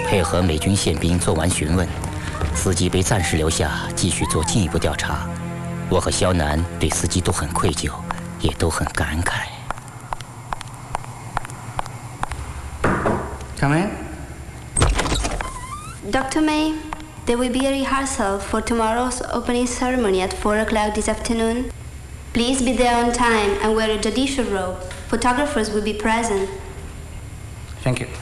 配合美军宪兵做完询问，司机被暂时留下，继续做进一步调查。我和肖楠对司机都很愧疚，也都很感慨。 Come in. Dr. May, there will be a rehearsal for tomorrow's opening ceremony at 4 o'clock this afternoon. Please be there on time and wear a judicial robe. Photographers will be present. Thank you.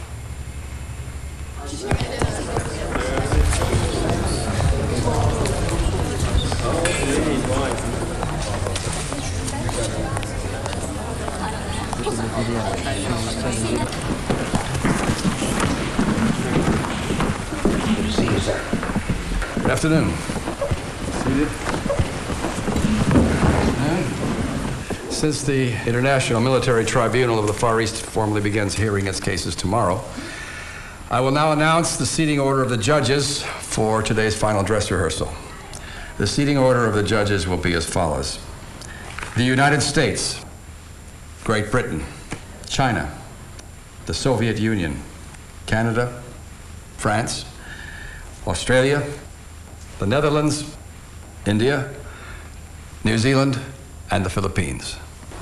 Good to see you, sir. Good afternoon. Seated. Since the International Military Tribunal of the Far East formally begins hearing its cases tomorrow, I will now announce the seating order of the judges for today's final dress rehearsal. The seating order of the judges will be as follows: the United States, Great Britain, China, the Soviet Union, Canada, France, Australia, the Netherlands, India, New Zealand, and the Philippines.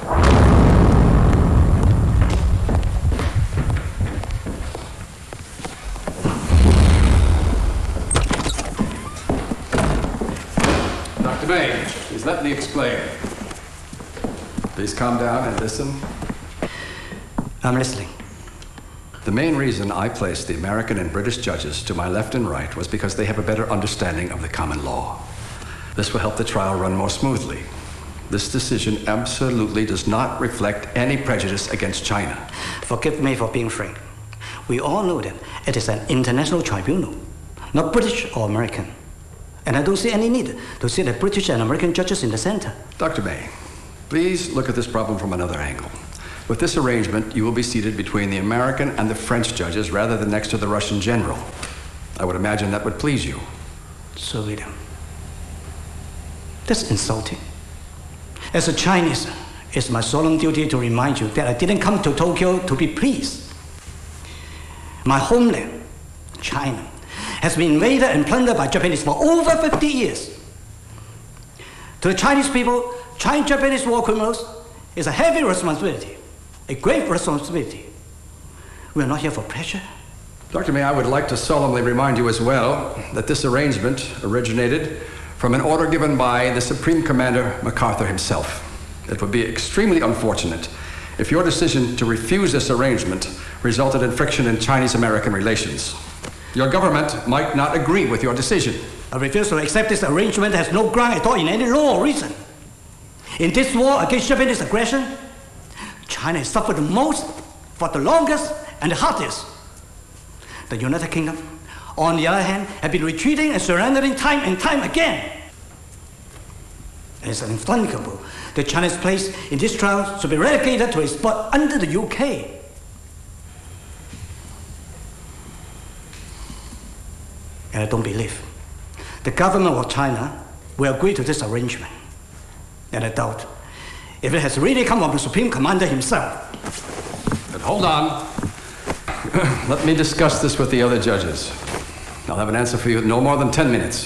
Dr. May, please let me explain. Please calm down and listen. I'm listening. The main reason I placed the American and British judges to my left and right was because they have a better understanding of the common law. This will help the trial run more smoothly. This decision absolutely does not reflect any prejudice against China. Forgive me for being frank. We all know that it is an international tribunal, not British or American. And I don't see any need to see the British and American judges in the center. Dr. May, please look at this problem from another angle. With this arrangement, you will be seated between the American and the French judges rather than next to the Russian general. I would imagine that would please you. Sir William, that's insulting. As a Chinese, it's my solemn duty to remind you that I didn't come to Tokyo to be pleased. My homeland, China, has been invaded and plundered by Japanese for over 50 years. To the Chinese people, Chinese-Japanese war criminals is a heavy responsibility, a great responsibility. We are not here for pleasure. Dr. May, I would like to solemnly remind you as well that this arrangement originated from an order given by the Supreme Commander MacArthur himself. It would be extremely unfortunate if your decision to refuse this arrangement resulted in friction in Chinese-American relations. Your government might not agree with your decision. I refuse to accept this arrangement has no ground at all in any law or reason. In this war against Japanese aggression, China has suffered the most, for the longest, and the hardest. The United Kingdom, on the other hand, have been retreating and surrendering time and time again. It is unthinkable that China's place in this trial should be relegated to a spot under the UK. And I don't believe the government of China will agree to this arrangement. And I doubt if it has really come from the Supreme Commander himself. But hold on. Let me discuss this with the other judges. I'll have an answer for you in no more than 10 minutes.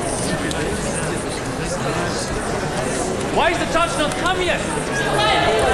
Why is the judge not come yet?